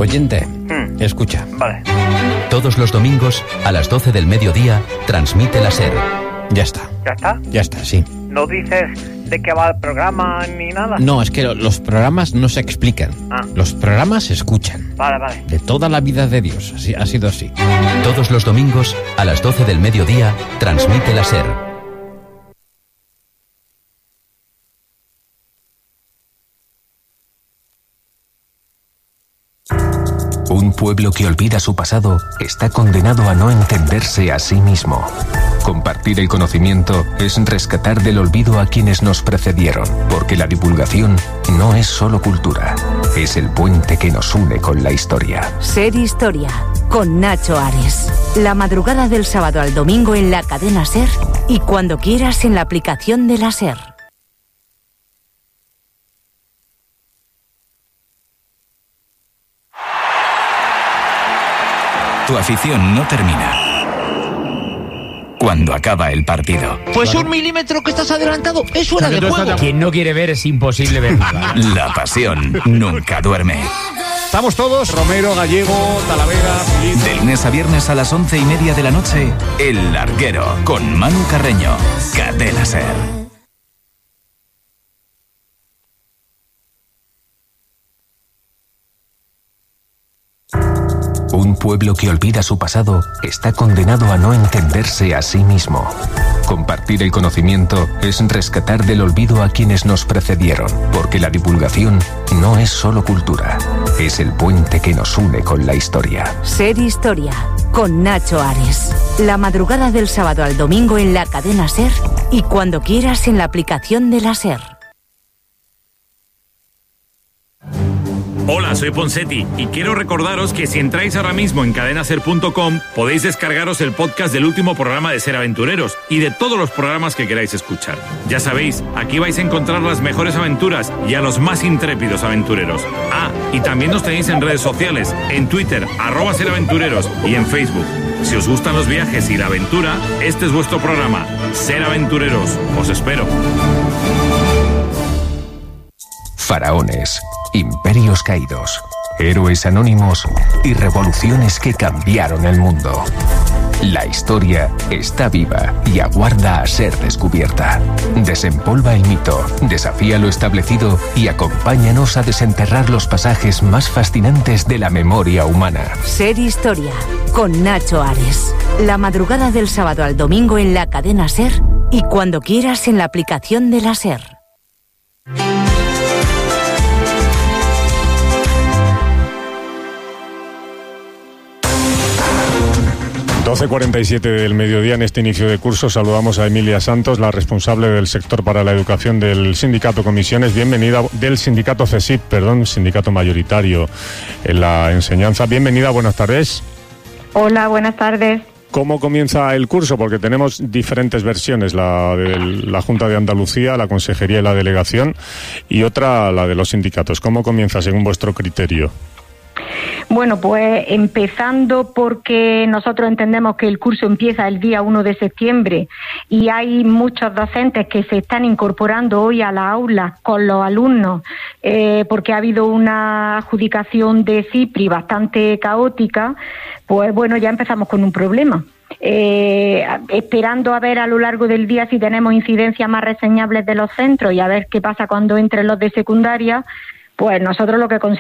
oyente, escucha. Vale. Todos los domingos, a las 12 del mediodía, transmite la SER. Ya está. ¿Ya está? Ya está, sí. ¿No dices de qué va el programa ni nada? No, es que los programas no se explican. Los programas se escuchan. Vale. De toda la vida de Dios, así, ha sido así. Todos los domingos, a las 12 del mediodía, transmite la SER. Un pueblo que olvida su pasado está condenado a no entenderse a sí mismo. Compartir el conocimiento es rescatar del olvido a quienes nos precedieron, porque la divulgación no es solo cultura, es el puente que nos une con la historia. SER Historia, con Nacho Ares. La madrugada del sábado al domingo en la cadena SER y cuando quieras en la aplicación de la SER. Tu afición no termina cuando acaba el partido. Pues claro. 1 milímetro que estás adelantado es fuera de juego. Quien no quiere ver es imposible ver nada. La pasión nunca duerme. Estamos todos, Romero, Gallego, Talavera, Feliz. De lunes a viernes a las 11:30 de la noche, El Larguero, con Manu Carreño, Cadena SER. Un pueblo que olvida su pasado está condenado a no entenderse a sí mismo. Compartir el conocimiento es rescatar del olvido a quienes nos precedieron, porque la divulgación no es solo cultura, es el puente que nos une con la historia. SER Historia, con Nacho Ares. La madrugada del sábado al domingo en la cadena SER y cuando quieras en la aplicación de la SER. Hola, soy Ponsetti y quiero recordaros que si entráis ahora mismo en cadenaser.com podéis descargaros el podcast del último programa de Ser Aventureros y de todos los programas que queráis escuchar. Ya sabéis, aquí vais a encontrar las mejores aventuras y a los más intrépidos aventureros. Y también nos tenéis en redes sociales, en Twitter, @seraventureros y en Facebook. Si os gustan los viajes y la aventura, este es vuestro programa, Ser Aventureros. Os espero. Faraones, imperios caídos, héroes anónimos y revoluciones que cambiaron el mundo. La historia está viva y aguarda a ser descubierta. Desempolva el mito, desafía lo establecido y acompáñanos a desenterrar los pasajes más fascinantes de la memoria humana. SER Historia, con Nacho Ares. La madrugada del sábado al domingo en la cadena SER y cuando quieras en la aplicación de la SER. 12:47 del mediodía en este inicio de curso. Saludamos a Emilia Santos, la responsable del sector para la educación del sindicato Comisiones. Bienvenida, del sindicato CESIP, sindicato mayoritario en la enseñanza. Bienvenida, buenas tardes. Hola, buenas tardes. ¿Cómo comienza el curso? Porque tenemos diferentes versiones, la de la Junta de Andalucía, la Consejería y la Delegación, y otra, la de los sindicatos. ¿Cómo comienza según vuestro criterio? Bueno, pues empezando porque nosotros entendemos que el curso empieza el día 1 de septiembre y hay muchos docentes que se están incorporando hoy a la aula con los alumnos porque ha habido una adjudicación de CIPRI bastante caótica, pues bueno, ya empezamos con un problema. Esperando a ver a lo largo del día si tenemos incidencias más reseñables de los centros y a ver qué pasa cuando entren los de secundaria, pues nosotros lo que consideramos